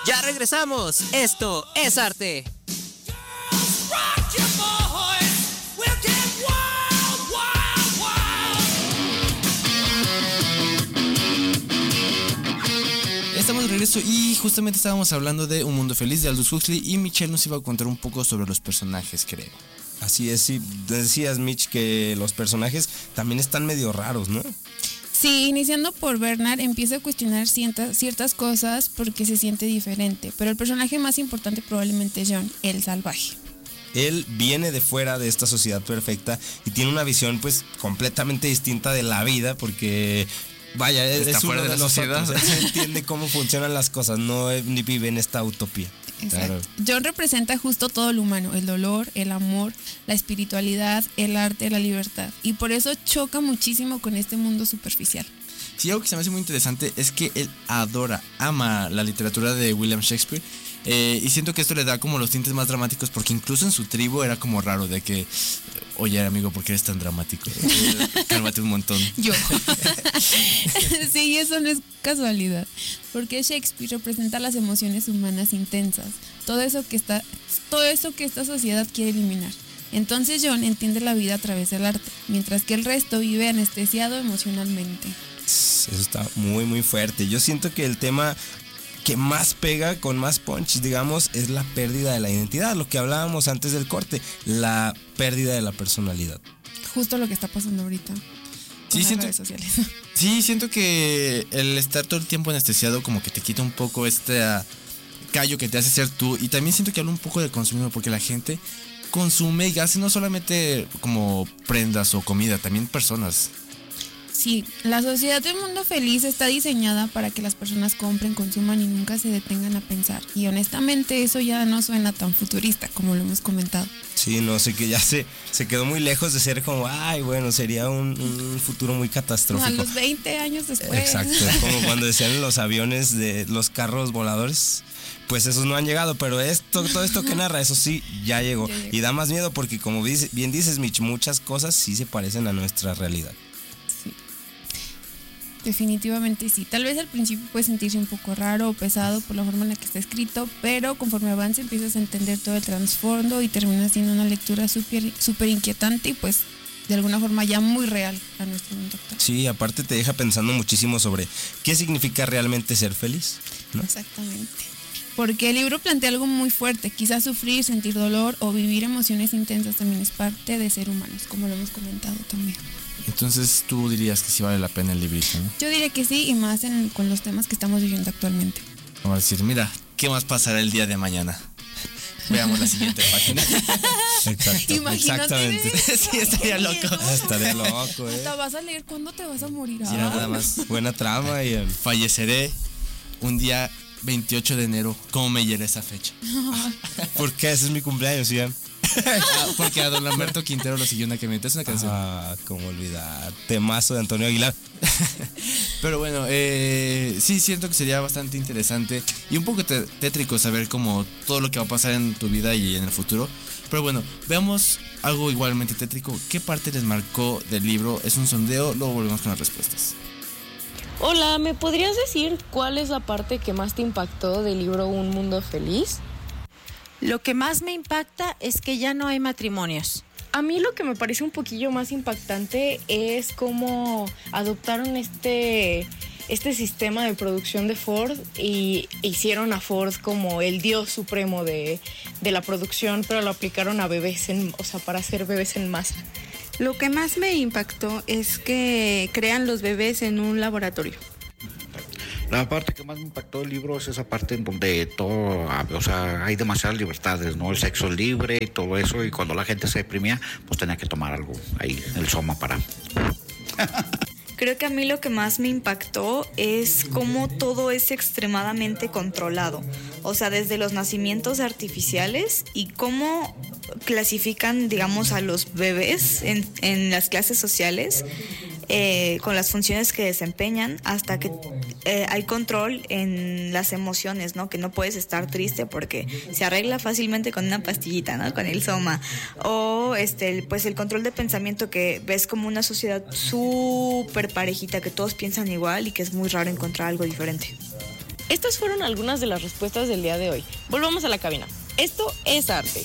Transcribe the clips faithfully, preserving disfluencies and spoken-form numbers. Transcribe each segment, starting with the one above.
Ya regresamos. Esto es arte. Estamos de regreso y justamente estábamos hablando de Un Mundo Feliz de Aldous Huxley y Michelle nos iba a contar un poco sobre los personajes, creo. Así es, sí, decías, Mitch, que los personajes también están medio raros, ¿no? Sí, iniciando por Bernard, empieza a cuestionar ciertas, ciertas cosas porque se siente diferente, pero el personaje más importante probablemente es John, el salvaje. Él viene de fuera de esta sociedad perfecta y tiene una visión pues completamente distinta de la vida porque... Vaya, está es fuera uno de, de la nosotros, sociedad. él entiende cómo funcionan las cosas, no ni vive en esta utopía. Exacto. Claro. John representa justo todo lo humano, el dolor, el amor, la espiritualidad, el arte, la libertad. Y por eso choca muchísimo con este mundo superficial. Sí, algo que se me hace muy interesante es que él adora, ama la literatura de William Shakespeare. Eh, y siento que esto le da como los tintes más dramáticos porque incluso en su tribu era como raro de que, oye amigo, ¿por qué eres tan dramático? Eh, cálmate un montón. Yo. Sí, eso no es casualidad, porque Shakespeare representa las emociones humanas intensas, todo eso que está, todo eso que esta sociedad quiere eliminar. Entonces John entiende la vida a través del arte, mientras que el resto vive anestesiado emocionalmente. Eso está muy muy fuerte. Yo siento que el tema que más pega, con más punch, digamos, es la pérdida de la identidad, lo que hablábamos antes del corte, la pérdida de la personalidad. Justo lo que está pasando ahorita con Sí, las siento, redes sociales. Sí, siento que el estar todo el tiempo anestesiado como que te quita un poco este uh, callo que te hace ser tú. Y también siento que habla un poco del consumismo porque la gente consume y hace no solamente como prendas o comida, también personas. Sí, la sociedad del mundo feliz está diseñada para que las personas compren, consuman y nunca se detengan a pensar. Y honestamente eso ya no suena tan futurista como lo hemos comentado. Sí, no sé, que ya se, se quedó muy lejos de ser como, ay, bueno, sería un, un futuro muy catastrófico. A los veinte años después. Exacto, como cuando decían los aviones de los carros voladores. Pues esos no han llegado, pero esto, todo esto que narra, eso sí, ya llegó. Ya llegó. Y da más miedo porque, como bien dices, Mitch, muchas cosas sí se parecen a nuestra realidad. Definitivamente sí. Tal vez al principio puede sentirse un poco raro o pesado por la forma en la que está escrito, pero conforme avanza empiezas a entender todo el trasfondo y termina siendo una lectura súper súper inquietante y pues de alguna forma ya muy real a nuestro mundo actual. Sí, aparte te deja pensando muchísimo sobre qué significa realmente ser feliz, ¿no? Exactamente. Porque el libro plantea algo muy fuerte, quizás sufrir, sentir dolor o vivir emociones intensas también es parte de ser humanos, como lo hemos comentado también. Entonces tú dirías que sí vale la pena el librito, ¿no? Yo diría que sí, y más en, con los temas que estamos viviendo actualmente. Vamos a decir, mira, ¿qué más pasará el día de mañana? Veamos la siguiente página. Exacto, Imagínate. exactamente. Sí, estaría loco. Estaría loco, ¿eh? Hasta vas a leer cuándo te vas a morir. Sí, Ah. nada más. Buena trama y el... Falleceré un día veintiocho de enero. ¿Cómo me hiere esa fecha? ¿Por qué? Ese es mi cumpleaños, ¿sí? Ah, porque a don Lamberto Quintero lo siguió una camioneta. Es una canción. Ah, cómo olvidar. Temazo de Antonio Aguilar. Pero bueno, eh, sí siento que sería bastante interesante y un poco te- tétrico saber como todo lo que va a pasar en tu vida y en el futuro. Pero bueno, veamos algo igualmente tétrico. ¿Qué parte les marcó del libro? Es un sondeo, luego volvemos con las respuestas. Hola, ¿me podrías decir cuál es la parte que más te impactó del libro Un Mundo Feliz? Lo que más me impacta es que ya no hay matrimonios. A mí lo que me parece un poquillo más impactante es cómo adoptaron este, este sistema de producción de Ford y hicieron a Ford como el dios supremo de, de la producción, pero lo aplicaron a bebés, en, o sea, para hacer bebés en masa. Lo que más me impactó es que crean los bebés en un laboratorio. La parte que más me impactó del libro es esa parte en donde todo, o sea, hay demasiadas libertades, ¿no? El sexo libre y todo eso, y cuando la gente se deprimía, pues tenía que tomar algo ahí, el soma para... Creo que a mí lo que más me impactó es cómo todo es extremadamente controlado. O sea, desde los nacimientos artificiales y cómo clasifican, digamos, a los bebés en, en las clases sociales eh, con las funciones que desempeñan, hasta que eh, hay control en las emociones, ¿no? Que no puedes estar triste porque se arregla fácilmente con una pastillita, ¿no? Con el soma. O este, pues el control de pensamiento, que ves como una sociedad súper parejita, que todos piensan igual y que es muy raro encontrar algo diferente. Estas fueron algunas de las respuestas del día de hoy. Volvamos a la cabina. Esto es arte.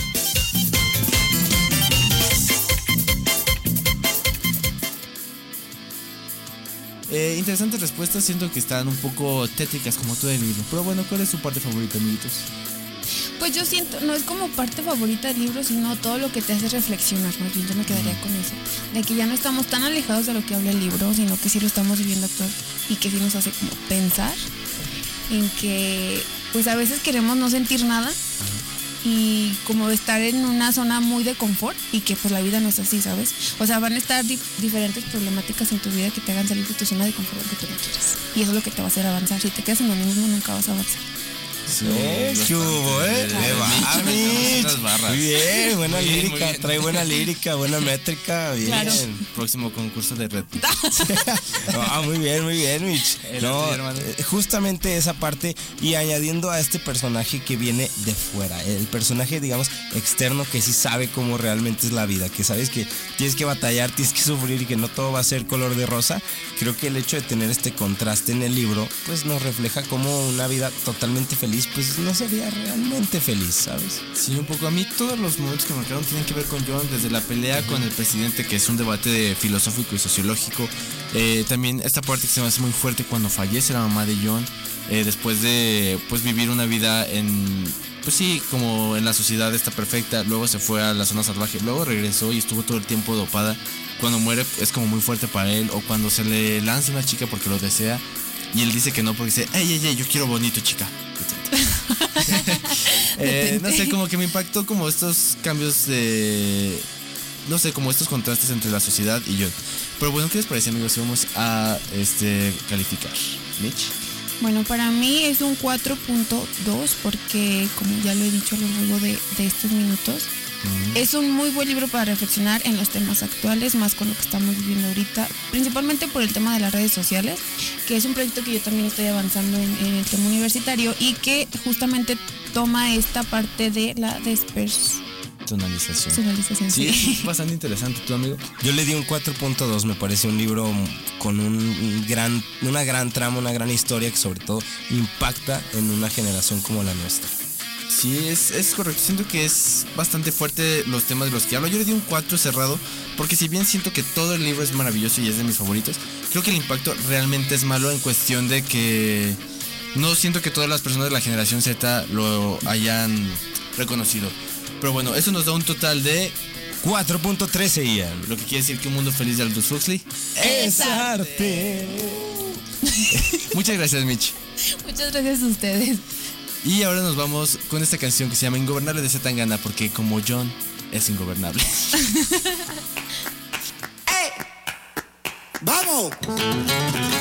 Eh, interesantes respuestas, siento que están un poco tétricas como todo el libro. Pero bueno, ¿cuál es su parte favorita, amiguitos? Pues yo siento, no es como parte favorita del libro, sino todo lo que te hace reflexionar, más bien yo me quedaría con eso. De que ya no estamos tan alejados de lo que habla el libro, sino que sí lo estamos viviendo actual y que sí nos hace como pensar en que pues a veces queremos no sentir nada y como estar en una zona muy de confort y que pues la vida no es así, ¿sabes? O sea, van a estar di- diferentes problemáticas en tu vida que te hagan salir de tu zona de confort que tú no quieres. Y eso es lo que te va a hacer avanzar. Si te quedas en lo mismo, nunca vas a avanzar. Sí, Eh, ¿qué hubo, eh? Bien, Eh, va, Mitch, Mitch. unas barras. Muy bien, buena Muy bien, muy lírica, bien. trae buena lírica, buena métrica, bien. Claro. Próximo concurso de Red. Ah, muy bien, muy bien, Mitch. El No, otro, hermano. eh, justamente esa parte y añadiendo a este personaje que viene de fuera, el personaje, digamos, externo que sí sabe cómo realmente es la vida, que sabes que tienes que batallar, tienes que sufrir y que no todo va a ser color de rosa. Creo que el hecho de tener este contraste en el libro, pues nos refleja cómo una vida totalmente feliz, pues no sería realmente feliz, ¿sabes? Sí, un poco. A mí todos los momentos que marcaron tienen que ver con John, desde la pelea con el presidente, que es un debate de filosófico y sociológico. Eh, también esta parte que se me hace muy fuerte cuando fallece la mamá de John, eh, después de pues vivir una vida en, pues sí, como en la sociedad está perfecta. Luego se fue a la zona salvaje, luego regresó y estuvo todo el tiempo dopada. Cuando muere es como muy fuerte para él, o cuando se le lanza una chica porque lo desea y él dice que no porque dice, ey, ey, ey, yo quiero bonito, chica. eh, no sé, como que me impactó como estos cambios de, no sé, como estos contrastes entre la sociedad y yo. Pero bueno, ¿qué les parece, amigos? Si vamos a este calificar. Mitch. Bueno, para mí es un cuatro punto dos porque, como ya lo he dicho a lo largo de, de estos minutos, Mm. es un muy buen libro para reflexionar en los temas actuales, más con lo que estamos viviendo ahorita, principalmente por el tema de las redes sociales, que es un proyecto que yo también estoy avanzando en, en el tema universitario y que justamente toma esta parte de la Tonalización. despersonalización. Sí, Sí. es bastante interesante, ¿tu amigo? Yo le di un cuatro punto dos, me parece un libro con un gran, una gran trama, una gran historia que sobre todo impacta en una generación como la nuestra. Sí, es, es correcto. Siento que es bastante fuerte los temas de los que hablo. Yo le di un cuatro cerrado, porque si bien siento que todo el libro es maravilloso y es de mis favoritos, creo que el impacto realmente es malo en cuestión de que no siento que todas las personas de la generación Z lo hayan reconocido. Pero bueno, eso nos da un total de cuatro punto trece, Ian. Lo que quiere decir que un mundo feliz de Aldous Huxley es arte. Muchas gracias, Mitch. Muchas gracias a ustedes. Y ahora nos vamos con esta canción que se llama Ingobernable de Zetangana, porque como John es ingobernable. ¡Vamos!